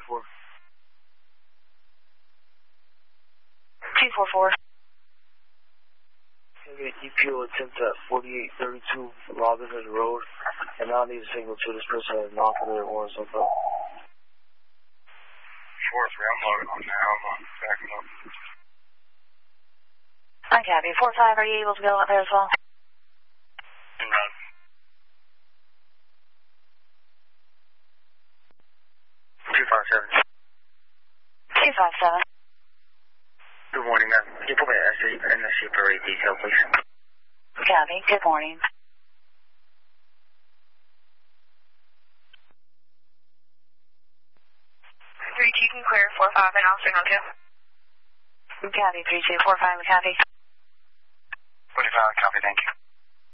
244. 244. Okay, EPO attempt at 4832 Robinhood Road, and now I need a signal to this person at knock on their horn so far. 4-3, I'm loading on now. I'm backing up. I copy. 4-5, are you able to go out there as well? No. 257. 257. Good morning, ma'am. Can you put me in the Super 8 detail, please? Copy. Good morning. You can clear 4-5 and I'll signal you. Copy. 3245, copy. 45, copy, thank you.